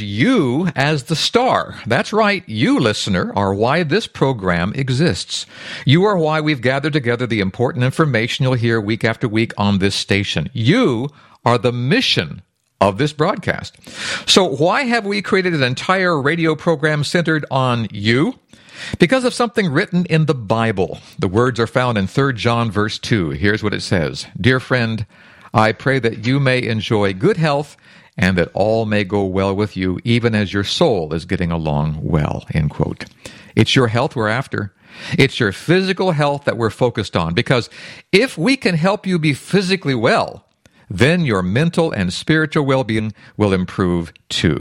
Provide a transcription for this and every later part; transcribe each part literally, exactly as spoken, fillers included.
you as the star. That's right, you, listener, are why this program exists. You are why we've gathered together the important information you'll hear week after week on this station. You are the mission of this broadcast. So why have we created an entire radio program centered on you? Because of something written in the Bible. The words are found in Third John verse two. Here's what it says. Dear friend, I pray that you may enjoy good health and that all may go well with you, even as your soul is getting along well, end quote. It's your health we're after. It's your physical health that we're focused on, because if we can help you be physically well, then your mental and spiritual well-being will improve too.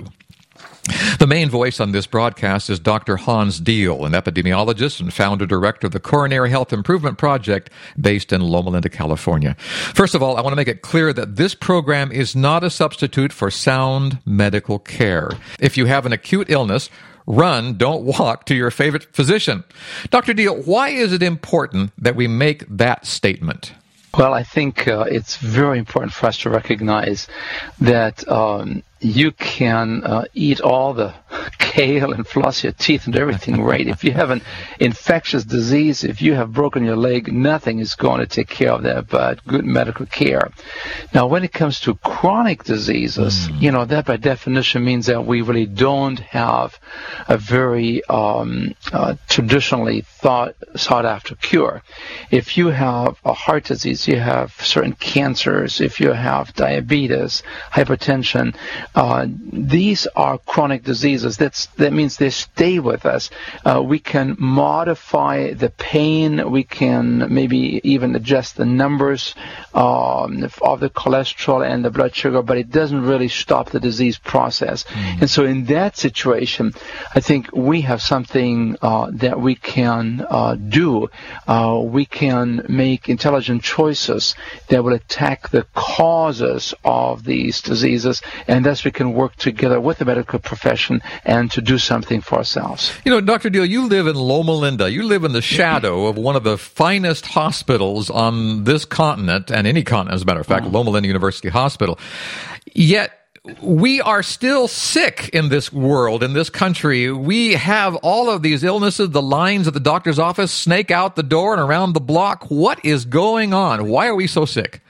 The main voice on this broadcast is Doctor Hans Diehl, an epidemiologist and founder-director of the Coronary Health Improvement Project based in Loma Linda, California. First of all, I want to make it clear that this program is not a substitute for sound medical care. If you have an acute illness, run, don't walk to your favorite physician. Doctor Diehl, why is it important that we make that statement? Well, I think uh, it's very important for us to recognize that um, you can uh, eat all the kale and floss your teeth and everything right. If you have an infectious disease, if you have broken your leg, nothing is going to take care of that but good medical care. Now, when it comes to chronic diseases, mm. you know, that by definition means that we really don't have a very um, uh, traditionally thought, sought after cure. If you have a heart disease, you have certain cancers, if you have diabetes, hypertension, uh, these are chronic diseases. That's, that means they stay with us. Uh, we can modify the pain. We can maybe even adjust the numbers um, of the cholesterol and the blood sugar, but it doesn't really stop the disease process. Mm. And so in that situation, I think we have something uh, that we can uh, do. Uh, we can make intelligent choices that will attack the causes of these diseases, and thus we can work together with the medical profession and to do something for ourselves. You know, Doctor Diehl, you live in Loma Linda. You live in the shadow of one of the finest hospitals on this continent, and any continent, as a matter of fact, mm. Loma Linda University Hospital. Yet, we are still sick in this world, in this country. We have all of these illnesses. The lines at the doctor's office snake out the door and around the block. What is going on? Why are we so sick?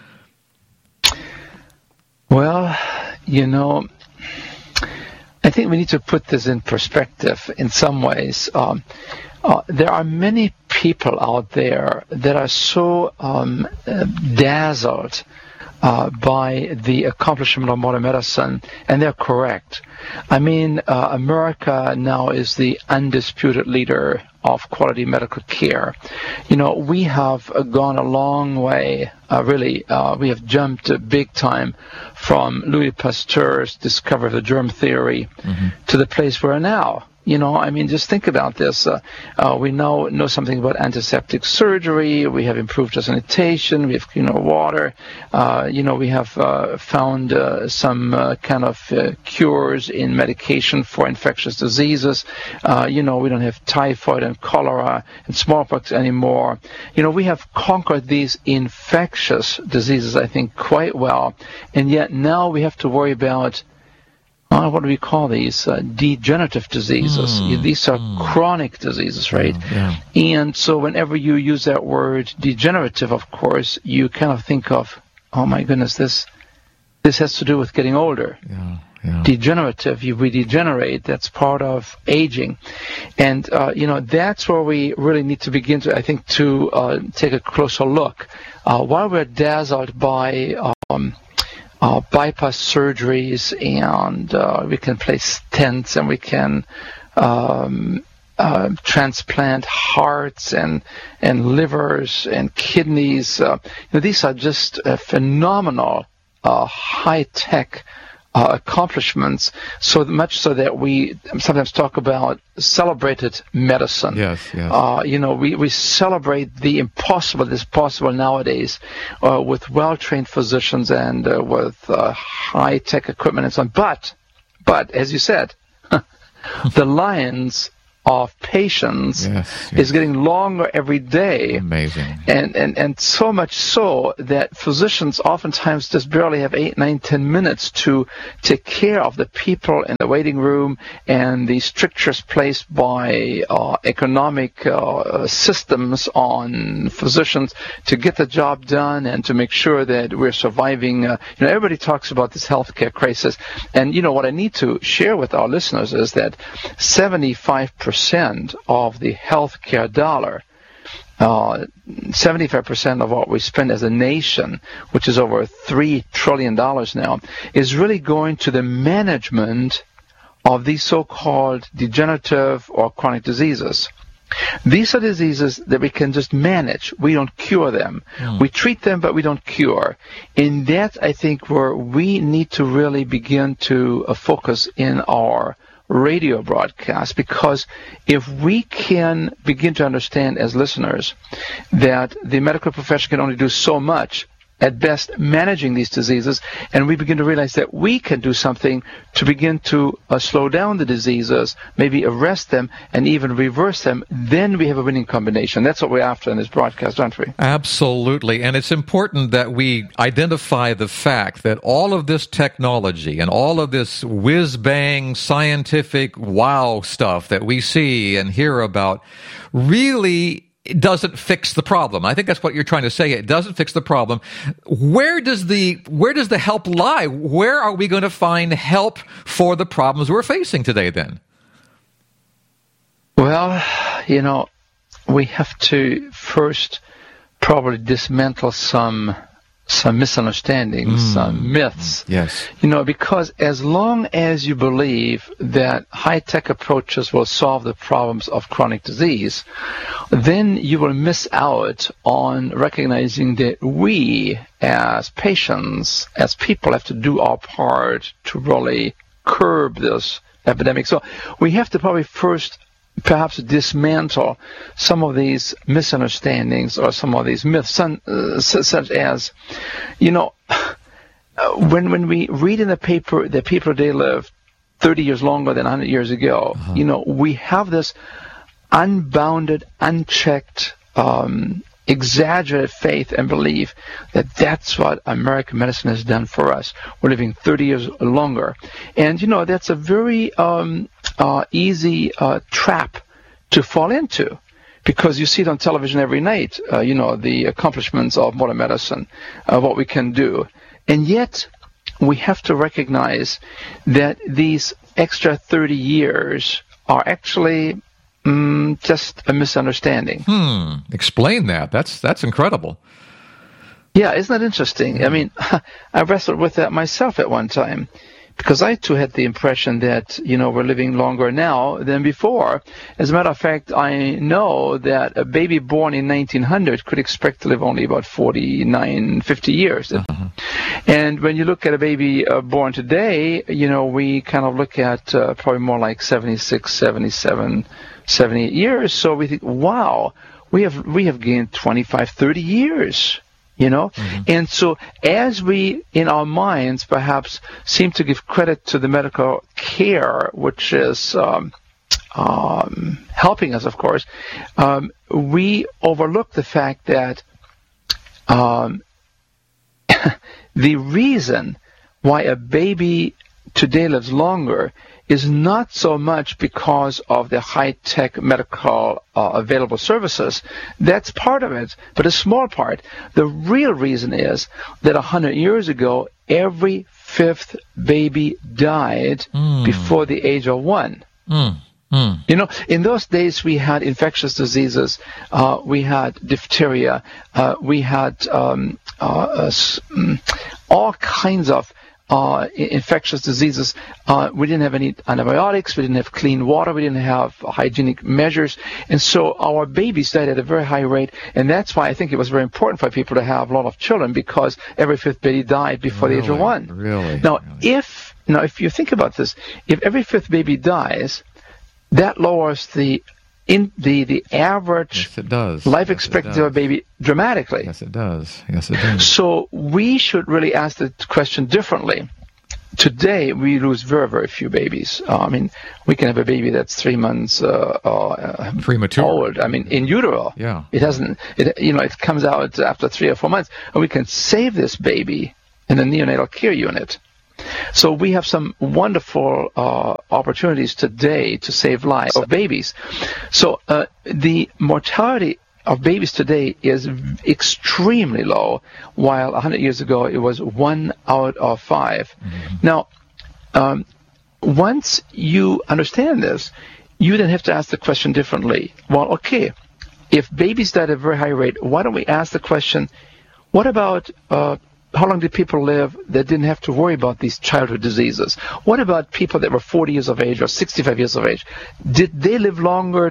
Well, you know, I think we need to put this in perspective in some ways. Um, uh, there are many people out there that are so um, uh, dazzled Uh, by the accomplishment of modern medicine, and they're correct. I mean, uh, America now is the undisputed leader of quality medical care. You know, we have uh, gone a long way, uh, really. Uh, we have jumped uh, big time from Louis Pasteur's discovery of the germ theory mm-hmm. to the place we're now. You know, I mean, just think about this. Uh, uh, we now know something about antiseptic surgery. We have improved sanitation. We have cleaner water. Uh, you know, we have uh, found uh, some uh, kind of uh, cures in medication for infectious diseases. Uh, you know, we don't have typhoid and cholera and smallpox anymore. You know, we have conquered these infectious diseases, I think, quite well. And yet now we have to worry about Uh, what do we call these? Uh, degenerative diseases. Mm, these are mm. chronic diseases, right? Yeah, yeah. And so whenever you use that word degenerative, of course, you kind of think of, oh my goodness, this this has to do with getting older. Yeah, yeah. Degenerative, you, we degenerate. That's part of aging. And, uh, you know, that's where we really need to begin to, I think, to uh, take a closer look. Uh, while we're dazzled by Um, Uh, bypass surgeries, and uh, we can place stents, and we can um, uh, transplant hearts and and livers and kidneys. Uh, you know, these are just uh, phenomenal, uh, high-tech uh, accomplishments. So much so that we sometimes talk about celebrated medicine. Yes, yes. Uh, you know, we, we celebrate the impossible that's possible nowadays uh, with well-trained physicians and uh, with uh, high-tech equipment and so on. But, but as you said, the lions of patients yes, yes. is getting longer every day. Amazing. And, and, and so much so that physicians oftentimes just barely have eight, nine, ten minutes to take care of the people in the waiting room, and the strictures placed by uh, economic uh, systems on physicians to get the job done and to make sure that we're surviving. Uh, you know, everybody talks about this healthcare crisis. And, you know, what I need to share with our listeners is that seventy-five percent of the healthcare dollar, uh, seventy-five percent of what we spend as a nation, which is over three trillion dollars now, is really going to the management of these so-called degenerative or chronic diseases. These are diseases that we can just manage. We don't cure them. Mm. We treat them, but we don't cure. And that, I think, where we need to really begin to uh, focus in our radio broadcast, because if we can begin to understand as listeners that the medical profession can only do so much at best managing these diseases, and we begin to realize that we can do something to begin to uh, slow down the diseases, maybe arrest them, and even reverse them, then we have a winning combination. That's what we're after in this broadcast, aren't we? Absolutely. And it's important that we identify the fact that all of this technology and all of this whiz-bang scientific wow stuff that we see and hear about really it doesn't fix the problem. I think that's what you're trying to say. It doesn't fix the problem. Where does the where does the help lie? Where are we going to find help for the problems we're facing today then? Well, you know, we have to first probably dismantle some some misunderstandings, mm. some myths. Yes. You know, because as long as you believe that high-tech approaches will solve the problems of chronic disease, then you will miss out on recognizing that we, as patients, as people, have to do our part to really curb this epidemic. So we have to probably first perhaps dismantle some of these misunderstandings or some of these myths, some, uh, such as, you know, when when we read in the paper that people today live thirty years longer than one hundred years ago, uh-huh. you know, we have this unbounded, unchecked, um, exaggerated faith and belief that that's what American medicine has done for us. We're living thirty years longer. And, you know, that's a very um, uh, easy uh, trap to fall into, because you see it on television every night, uh, you know, the accomplishments of modern medicine, uh, what we can do. And yet, we have to recognize that these extra thirty years are actually Mm, just a misunderstanding. Hmm. Explain that. That's that's incredible. Yeah, isn't that interesting? I mean, I wrestled with that myself at one time, because I too had the impression that, you know, we're living longer now than before. As a matter of fact, I know that a baby born in nineteen hundred could expect to live only about forty-nine, fifty years. Uh-huh. And when you look at a baby uh, born today, you know, we kind of look at uh, probably more like seventy-six, seventy-seven, seventy-eight years. So we think, wow, we have we have gained twenty-five, thirty years, you know? Mm-hmm. And so as we, in our minds, perhaps seem to give credit to the medical care, which is um, um, helping us, of course, um, we overlook the fact that um, the reason why a baby today lives longer is not so much because of the high-tech medical uh, available services. That's part of it, but a small part. The real reason is that one hundred years ago, every fifth baby died mm. before the age of one. Mm. Mm. You know, in those days we had infectious diseases, uh, we had diphtheria, uh, we had um, uh, uh, all kinds of Uh, infectious diseases. Uh, we didn't have any antibiotics. We didn't have clean water. We didn't have hygienic measures. And so our babies died at a very high rate. And that's why I think it was very important for people to have a lot of children, because every fifth baby died before really? the age of one. Really? Now, really? if now if you think about this, if every fifth baby dies, that lowers the in the, the average yes, it does. life yes, expectancy of a baby dramatically. Yes, it does. Yes, it does. So we should really ask the question differently. today, we lose very, very few babies. Uh, I mean, we can have a baby that's three months uh, uh, premature old. I mean, in utero. Yeah. It doesn't. It you know it comes out after three or four months, and we can save this baby in the neonatal care unit. So we have some wonderful uh, opportunities today to save lives of babies. So uh, the mortality of babies today is extremely low, while one hundred years ago it was one out of five. Mm-hmm. Now, um, once you understand this, you then have to ask the question differently. Well, okay, if babies die at a very high rate, why don't we ask the question, what about uh, how long did people live that didn't have to worry about these childhood diseases? What about people that were forty years of age or sixty-five years of age? Did they live longer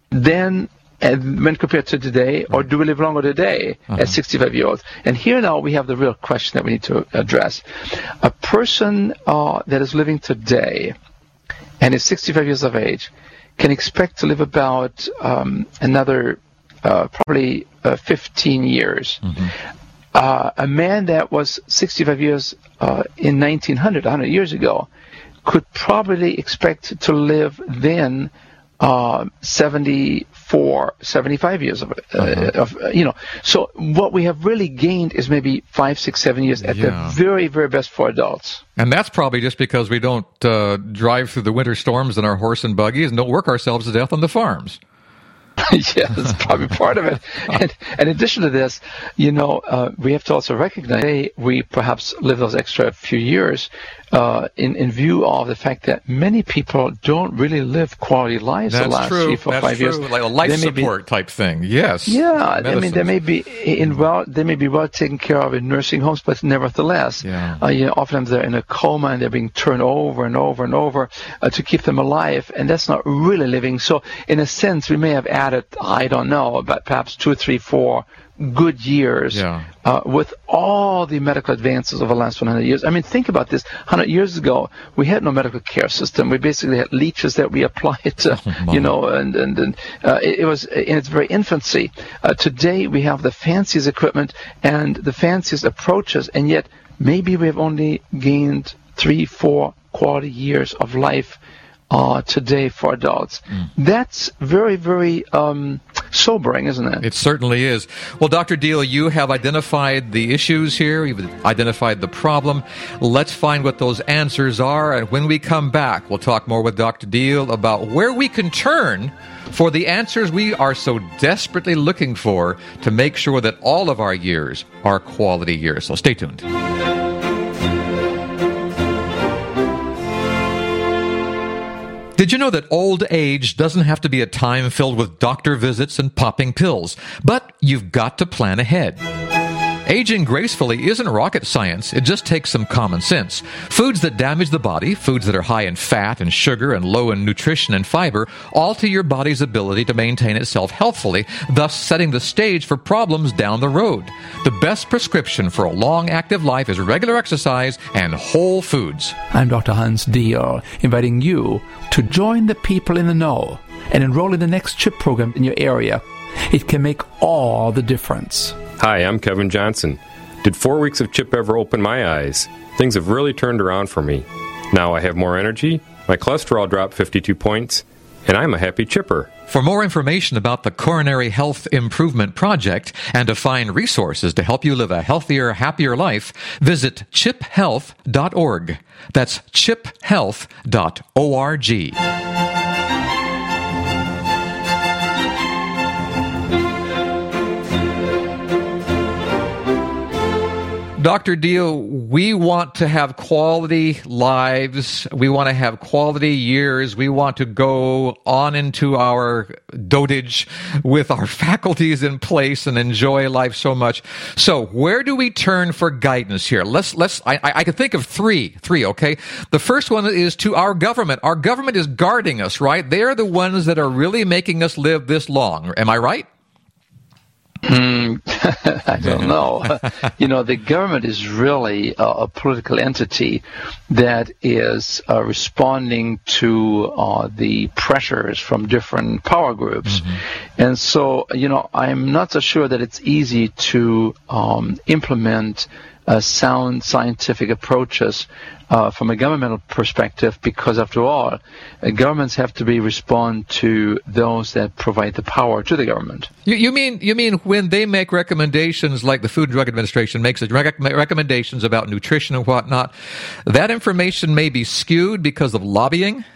then and when compared to today, or do we live longer today uh-huh. at sixty-five years old? And here now we have the real question that we need to address. A person uh, that is living today and is sixty-five years of age can expect to live about um, another uh, probably uh, fifteen years. Mm-hmm. Uh, a man that was sixty-five years uh, in nineteen hundred, one hundred years ago, could probably expect to live then uh, seventy-four, seventy-five years of, uh, uh-huh. of uh, you know. So what we have really gained is maybe five, six, seven years at yeah. the very, very best for adults. And that's probably just because we don't uh, drive through the winter storms in our horse and buggies and don't work ourselves to death on the farms. Yeah, that's probably part of it. And, and in addition to this, you know, uh, we have to also recognize hey, we perhaps live those extra few years uh, in, in view of the fact that many people don't really live quality lives that's the last true. three, four, that's five true. years. Like a life they support be, type thing. Yes. Yeah, Medicines. I mean, they may be in well, they may be well taken care of in nursing homes, but nevertheless, yeah. uh, you know, oftentimes they're in a coma and they're being turned over and over and over uh, to keep them alive, and that's not really living. So, in a sense, we may have added, I don't know, about perhaps two, three, four good years yeah. uh, with all the medical advances over the last one hundred years. I mean, think about this. one hundred years ago, we had no medical care system. We basically had leeches that we applied to, oh, you know, and, and, and uh, it, it was in its very infancy. Uh, today, we have the fanciest equipment and the fanciest approaches, and yet maybe we have only gained three, four quality years of life Uh, today for adults. Mm. That's very, very um, sobering, isn't it? It certainly is. Well, Doctor Deal, you have identified the issues here. You've identified the problem. Let's find what those answers are. And when we come back, we'll talk more with Doctor Deal about where we can turn for the answers we are so desperately looking for to make sure that all of our years are quality years. So stay tuned. Did you know that old age doesn't have to be a time filled with doctor visits and popping pills, but you've got to plan ahead? Aging gracefully isn't rocket science. It just takes some common sense. Foods that damage the body, foods that are high in fat and sugar and low in nutrition and fiber, alter your body's ability to maintain itself healthfully, thus setting the stage for problems down the road. The best prescription for a long, active life is regular exercise and whole foods. I'm Doctor Hans Deal, inviting you to join the people in the know and enroll in the next CHIP program in your area. It can make all the difference. Hi, I'm Kevin Johnson. Did four weeks of CHIP ever open my eyes? Things have really turned around for me. Now I have more energy, my cholesterol dropped fifty-two points, and I'm a happy chipper. For more information about the Coronary Health Improvement Project and to find resources to help you live a healthier, happier life, visit chip health dot org. That's chip health dot org. Doctor Deal, we want to have quality lives. We want to have quality years. We want to go on into our dotage with our faculties in place and enjoy life so much. So where do we turn for guidance here? Let's, let's, I, I can think of three, three, okay? The first one is to our government. Our government is guarding us, right? They're the ones that are really making us live this long. Am I right? Mm, I don't know. You know, the government is really a, a political entity that is uh, responding to uh, the pressures from different power groups. Mm-hmm. And so, you know, I'm not so sure that it's easy to um, implement uh, sound scientific approaches uh, from a governmental perspective, because after all, uh, governments have to be respond to those that provide the power to the government. You, you mean you mean when they make recommendations, like the Food and Drug Administration makes rec- recommendations about nutrition and whatnot, that information may be skewed because of lobbying?